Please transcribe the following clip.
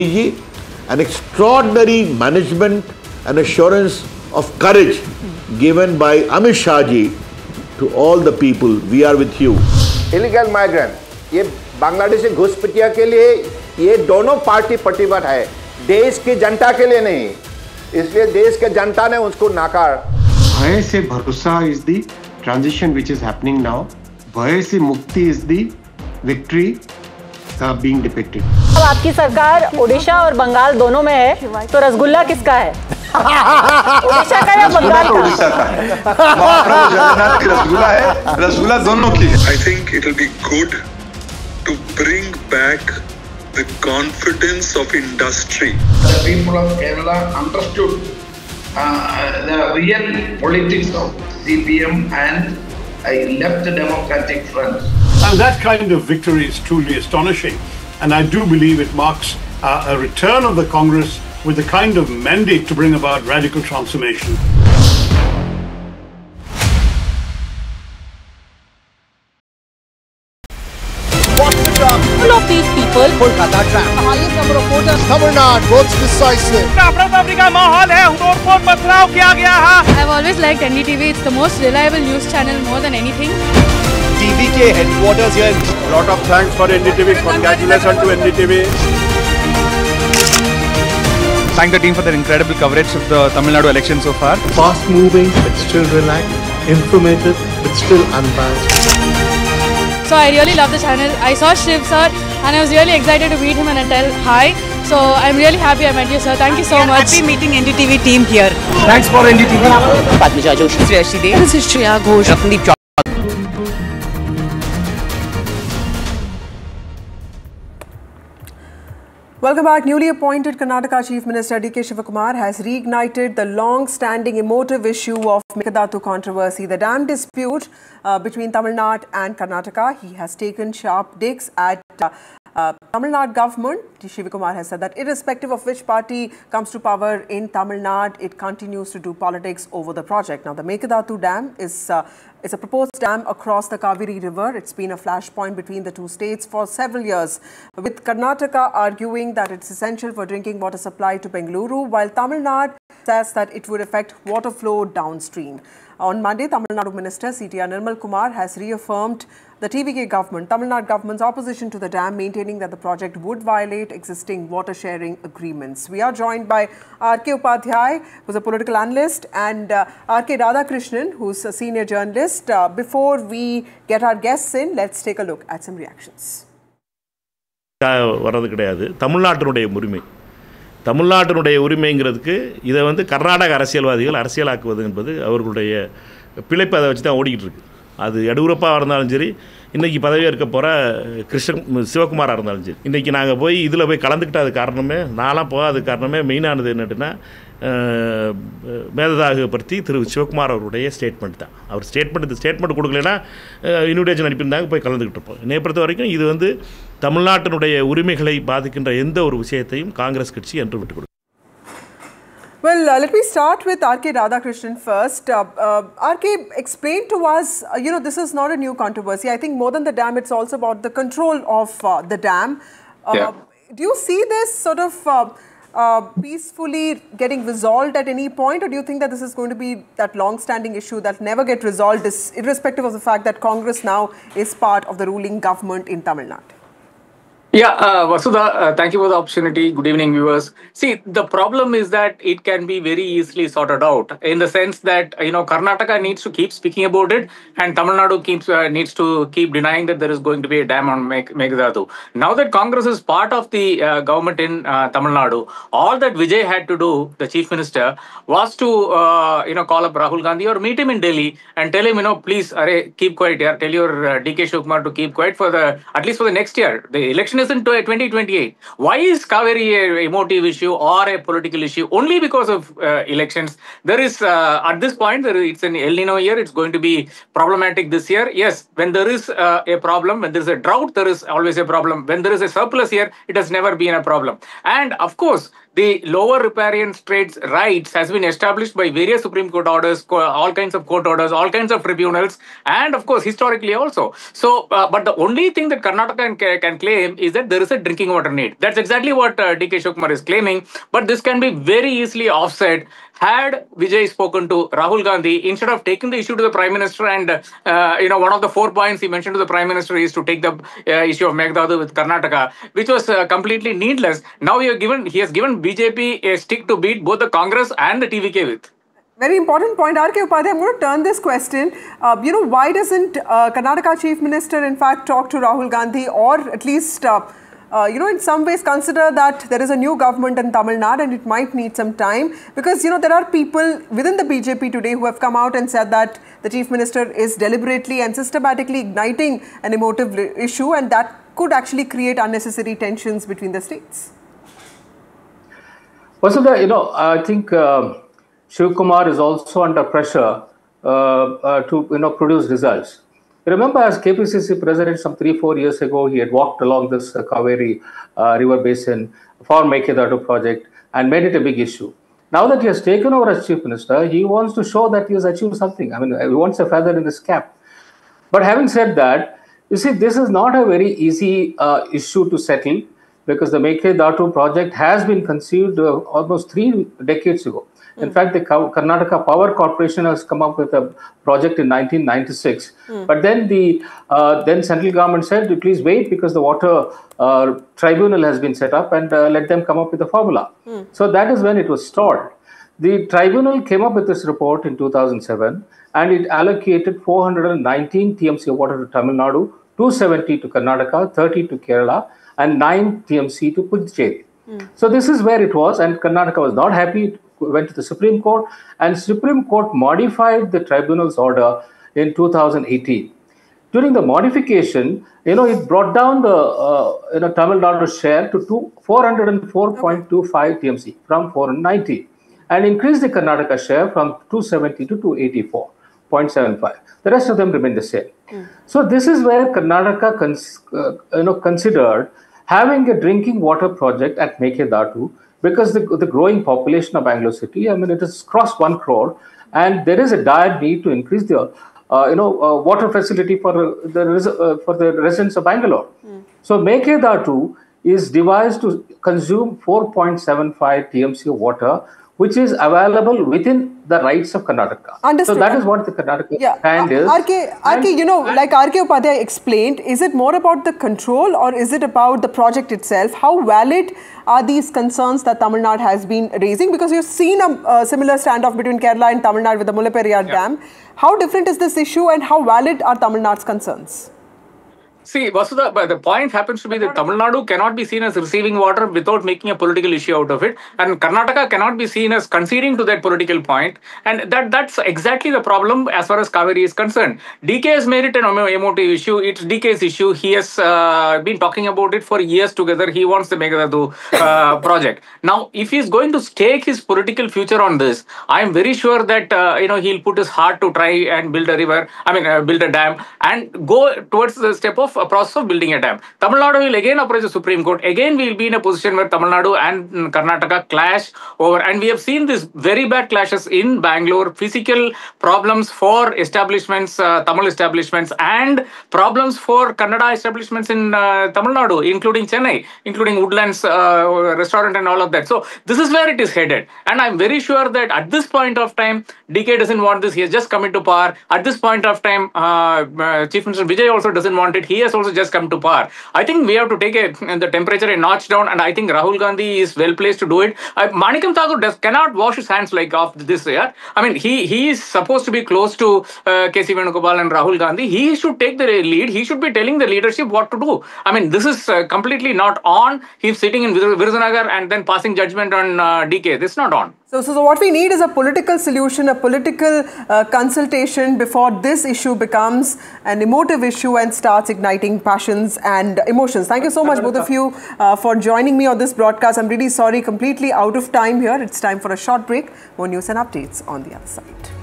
ji, an extraordinary management and assurance of courage given by Amit Shah ji to all the people. We are with you. Illegal migrant, ये बांग्लादेशी घुसपैठिया के लिए ये दोनों party प्रतिबद्ध है, देश की जनता के लिए नहीं, इसलिए देश के जनता ने उसको नाकार। भय से भरोसा is the transition which is happening now. भय से मुक्ति is the victory being depicted. अब आपकी सरकार ओडिशा और बंगाल दोनों में है, तो रसगुल्ला किसका है? ओडिशा का या बंगाल का? ओडिशा का है। महाप्रभु जगन्नाथ की रसगुल्ला है, रसगुल्ला दोनों की है। I think it will be good to bring back the confidence of industry. The people of Kerala understood the real politics of CPM and left the Democratic Front. And that kind of victory is truly astonishing. And I do believe it marks a return of the Congress with the kind of mandate to bring about radical transformation. All of these people, Kolkata trap. the highest number of voters. Tamil Nadu votes decisive. I've always liked NDTV. It's the most reliable news channel more than anything. TVK headquarters here. Lot of thanks for NDTV. Congratulations to NDTV. Thank the team for their incredible coverage of the Tamil Nadu election so far. Fast moving but still relaxed, informative but still unbiased. So I really love the channel. I saw Shiv sir and I was really excited to meet him and tell hi. So I'm really happy I met you, sir. Thank you so much. Happy meeting NDTV team here. Thanks for NDTV. Padmija Joshi, Sriyashi Dev. This is Shreya Ghosh. Rapandeep. Welcome back. Newly appointed Karnataka Chief Minister D.K. Shivakumar has reignited the long-standing emotive issue of Meghadattu controversy, the dam dispute between Tamil Nadu and Karnataka. He has taken sharp digs at Tamil Nadu government. Shivakumar has said that irrespective of which party comes to power in Tamil Nadu, it continues to do politics over the project. Now, the Meghadattu Dam is a proposed dam across the Kaveri River. It's been a flashpoint between the two states for several years, with Karnataka arguing that it's essential for drinking water supply to Bengaluru, while Tamil Nadu says that it would affect water flow downstream. On Monday, Tamil Nadu Minister C.T.R. Nirmal Kumar has reaffirmed the TVK government, Tamil Nadu government's opposition to the dam, maintaining that the project would violate existing water sharing agreements. We are joined by R.K. Upadhyay, who's a political analyst, and R.K. Radhakrishnan, who's a senior journalist. Before we get our guests in, let's take a look at some reactions. வரது கிடையாது. தமிழ்நாட்டினுடைய உரிமை. தமிழ்நாட்டினுடைய உரிமைங்கிறதுக்கு இதை வந்து கர்நாடக அரசியல்வாதிகள் அரசியலாக்குவது என்பது அவர்களுடைய பிழைப்பு அதை வச்சு தான் ஓடிக்கிட்டு இருக்கு. அது எடியூரப்பாக இருந்தாலும் சரி, இன்றைக்கி பதவியாக இருக்க போகிற சிவகுமாராக இருந்தாலும் சரி, இன்றைக்கி நாங்கள் போய் இதில் போய் கலந்துக்கிட்ட அது காரணமே, நான்லாம் போகாத காரணமே மெயினானது என்னட்டுன்னா மேகதாது பற்றி திரு சிவகுமார் அவருடைய ஸ்டேட்மெண்ட் தான். அவர் ஸ்டேட்மெண்ட் கொடுக்கலன்னா இன்விடேஷன் அனுப்பியிருந்தாங்க, போய் கலந்துக்கிட்டு இருப்போம். என்னை பொறுத்த வரைக்கும் இது வந்து தமிழ்நாட்டினுடைய உரிமைகளை பாதிக்கின்ற எந்த ஒரு விஷயத்தையும் காங்கிரஸ் கட்சி என்று விட்டுக் கொடுக்கும். Well, let me start with R.K. Radhakrishnan first. R.K., explain to us, this is not a new controversy. I think more than the dam, it's also about the control of the dam. Do you see this sort of peacefully getting resolved at any point, or do you think that this is going to be that long-standing issue that never get resolved, irrespective of the fact that Congress now is part of the ruling government in Tamil Nadu? Yeah, Vasudha, thank you for the opportunity. Good evening, viewers. See, the problem is that it can be very easily sorted out in the sense that, Karnataka needs to keep speaking about it and Tamil Nadu needs to keep denying that there is going to be a dam on Meghadattu. Now that Congress is part of the government in Tamil Nadu, all that Vijay had to do, the Chief Minister, was to, call up Rahul Gandhi or meet him in Delhi and tell him, please, keep quiet here. Tell your D.K. Shivakumar to keep quiet at least for the next year. The election is in 2028. Why is Kaveri a emotive issue or a political issue? Only because of elections. There is, at this point, it's an El Nino year. It's going to be problematic this year. Yes, when there is a problem, when there is a drought, there is always a problem. When there is a surplus year, it has never been a problem. And of course, the lower riparian states' rights has been established by various Supreme Court orders, all kinds of court orders, all kinds of tribunals, and of course historically also. So, but the only thing that Karnataka can claim is that there is a drinking water need. That's exactly what D.K. Shivakumar is claiming. But this can be very easily offset had Vijay spoken to Rahul Gandhi instead of taking the issue to the Prime Minister. And one of the 4 points he mentioned to the Prime Minister is to take the issue of Meghdadu with Karnataka, which was completely needless. Now he has given BJP a stick to beat both the Congress and the TVK with. Very important point, R.K. Upadhyay. I'm going to turn this question. Why doesn't Karnataka Chief Minister, in fact, talk to Rahul Gandhi, or at least, in some ways consider that there is a new government in Tamil Nadu and it might need some time? Because, there are people within the BJP today who have come out and said that the Chief Minister is deliberately and systematically igniting an emotive issue, and that could actually create unnecessary tensions between the states. Vasudha, I think Shivakumar is also under pressure to produce results. Remember, as KPCC president some 3-4 years ago, he had walked along this Kaveri river basin for Meghdadu project and made it a big issue. Now that he has taken over as chief minister, he wants to show that he has achieved something. I mean, he wants a feather in his cap. But having said that, you see, this is not a very easy issue to settle, because the Meghdadu project has been conceived almost 3 decades ago. In fact, the Karnataka Power Corporation has come up with a project in 1996. But then the central government said, please wait, because the water tribunal has been set up, and let them come up with a formula. So that is when it was stalled. The tribunal came up with this report in 2007, and it allocated 419 TMC of water to Tamil Nadu, 270 to Karnataka, 30 to Kerala, and 9 TMC to Puducherry. So this is where it was, and Karnataka was not happy. It went to the Supreme Court, and Supreme Court modified the tribunal's order in 2018. During the modification, it brought down the Tamil Nadu's share to 404.25 TMC from 490, and increased the Karnataka share from 270 to 284.75. The rest of them remained the same. So this is where Karnataka considered having a drinking water project at Meghdadu, because the growing population of Bangalore city, I mean, it has crossed 1 crore, and there is a dire need to increase the water facility for the residents of Bangalore. So Meghdadu is devised to consume 4.75 TMC of water, which is available within the rights of Karnataka. Understood. So that is what the Karnataka stand is. RK, like R.K. Upadhyay explained, is it more about the control, or is it about the project itself? How valid are these concerns that Tamil Nadu has been raising? Because you've seen a similar standoff between Kerala and Tamil Nadu with the Mullaperiyar Dam. How different is this issue, and how valid are Tamil Nadu's concerns? See, Vasudha, but the point happens to be that Tamil Nadu cannot be seen as receiving water without making a political issue out of it. And Karnataka cannot be seen as conceding to that political point. And that's exactly the problem as far as Kaveri is concerned. DK has made it an emotive issue. It's DK's issue. He has been talking about it for years together. He wants the Meghdadu project. Now, if he's going to stake his political future on this, I'm very sure that, he'll put his heart to try and build a river, build a dam, and go towards the step of a process of building a dam. Tamil Nadu will again approach the Supreme Court. Again, we will be in a position where Tamil Nadu and Karnataka clash over. And we have seen this very bad clashes in Bangalore, physical problems for establishments, Tamil establishments, and problems for Kannada establishments in Tamil Nadu, including Chennai, including Woodlands restaurant and all of that. So this is where it is headed. And I'm very sure that at this point of time, DK doesn't want this. He has just come into power. At this point of time, Chief Minister Vijay also doesn't want it. He has also just come to power. I think we have to take the temperature a notch down, and I think Rahul Gandhi is well placed to do it. Manikam Thakur cannot wash his hands like of this year. I mean, he is supposed to be close to K.C. Venugopal and Rahul Gandhi. He should take the lead. He should be telling the leadership what to do. I mean, this is completely not on. He's sitting in Virudhunagar and then passing judgment on DK. This is not on. So what we need is a political solution, a political consultation before this issue becomes an emotive issue and starts igniting passions and emotions. Thank you so much, both of you, for joining me on this broadcast. I'm really sorry, completely out of time here. It's time for a short break. More news and updates on the other side.